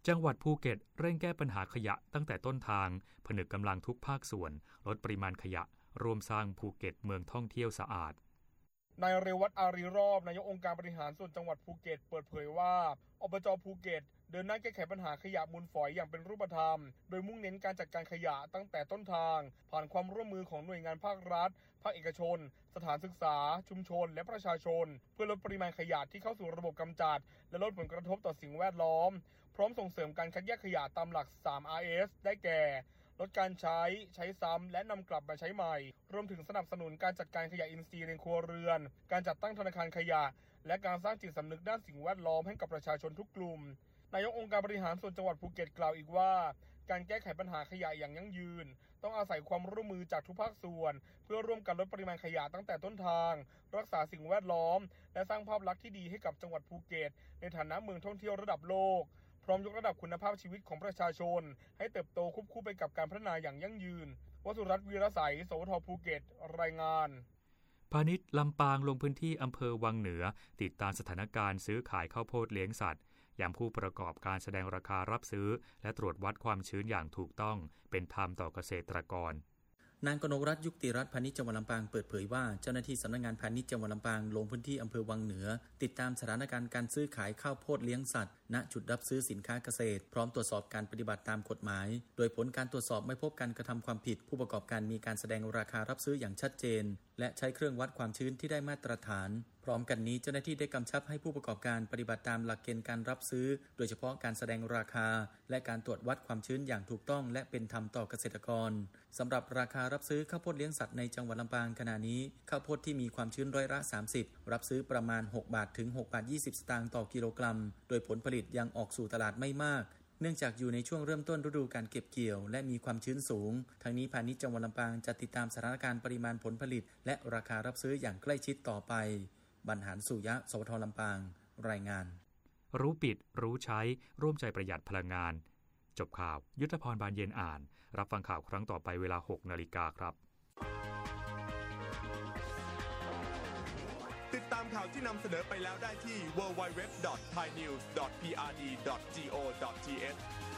จังหวัดภูเก็ตเร่งแก้ปัญหาขยะตั้งแต่ต้นทางผนึกกำลังทุกภาคส่วนลดปริมาณขยะร่วมสร้างภูเก็ตเมืองท่องเที่ยวสะอาดนายเรวัต อารีรอบนายกองค์การบริหารส่วนจังหวัดภูเก็ตเปิดเผยว่าอบจ.ภูเก็ตเดินหน้าแก้ไขปัญหาขยะมูลฝอยอย่างเป็นรูปธรรมโดยมุ่งเน้นการจัดการขยะตั้งแต่ต้นทางผ่านความร่วมมือของหน่วยงานภาครัฐภาคเอกชนสถานศึกษาชุมชนและประชาชนเพื่อลดปริมาณขยะที่เข้าสู่ระบบกำจัดและลดผลกระทบต่อสิ่งแวดล้อมพร้อมส่งเสริมการคัดแยกขยะตามหลัก 3RS ได้แก่ลดการใช้ซ้ำและนำกลับมาใช้ใหม่รวมถึงสนับสนุนการจัดการขยะอินทรีย์ในครัวเรือนการจัดตั้งธนาคารขยะและการสร้างจิตสำนึกด้านสิ่งแวดล้อมให้กับประชาชนทุกกลุ่มนายกองค์การบริหารส่วนจังหวัดภูเก็ตกล่าวอีกว่าการแก้ไขปัญหาขยะอย่างยั่งยืนต้องอาศัยความร่วมมือจากทุกภาคส่วนเพื่อร่วมกันลดปริมาณขยะตั้งแต่ต้นทางรักษาสิ่งแวดล้อมและสร้างภาพลักษณ์ที่ดีให้กับจังหวัดภูเก็ตในฐานะเมืองท่องเที่ยวระดับโลกพร้อมยกระดับคุณภาพชีวิตของประชาชนให้เติบโตควบคู่ไปกับการพัฒนาอย่างยั่งยืนวสุรัตน์ วีรใส สวท.ภูเก็ตรายงานพาณิชย์ลำปางลงพื้นที่อำเภอวังเหนือติดตามสถานการณ์ซื้อขายข้าวโพดเลี้ยงสัตว์ย้ำผู้ประกอบการแสดงราคารับซื้อและตรวจวัดความชื้นอย่างถูกต้องเป็นธรรมต่อเกษตรกรนางกนกรัตน์ ยุติรัตน์ พาณิชย์จังหวัดลำปางเปิดเผยว่าเจ้าหน้าที่สำนักงานพาณิชย์จังหวัดลำปางลงพื้นที่อำเภอวังเหนือติดตามสถานการณ์การซื้อขายข้าวโพดเลี้ยงสัตว์ณจุดรับซื้อสินค้าเกษตรพร้อมตรวจสอบการปฏิบัติตามกฎหมายโดยผลการตรวจสอบไม่พบการกระทำความผิดผู้ประกอบการมีการแสดงราคารับซื้ออย่างชัดเจนและใช้เครื่องวัดความชื้นที่ได้มาตรฐานพร้อมกันนี้เจ้าหน้าที่ได้กำชับให้ผู้ประกอบการปฏิบัติตามหลักเกณฑ์การรับซื้อโดยเฉพาะการแสดงราคาและการตรวจวัดความชื้นอย่างถูกต้องและเป็นธรรมต่อเกษตรกรสำหรับราคารับซื้อข้าวโพดเลี้ยงสัตว์ในจังหวัดลำปางขณะนี้ข้าวโพดที่มีความชื้นร้อยละ30รับซื้อประมาณ6 บาทถึง6 บาท 20 สตางค์ต่อกิโลกรัมโดยผลผลิตยังออกสู่ตลาดไม่มากเนื่องจากอยู่ในช่วงเริ่มต้นฤดูการเก็บเกี่ยวและมีความชื้นสูงทั้งนี้พาณิชย์จังหวัดลำปางจะติดตามสถานการณ์ปริมาณผลผลิตและราคารับซื้ออย่างใกล้ชิดต่อไปบรรหารสุยะ สวท.ลำปางรายงานรู้ปิดรู้ใช้ร่วมใจประหยัดพลังงานจบข่าวยุทธพร บานเย็นอ่านรับฟังข่าวครั้งต่อไปเวลา 6 นาฬิกาครับติดตามข่าวที่นำเสนอไปแล้วได้ที่ www.thainews.prd.go.th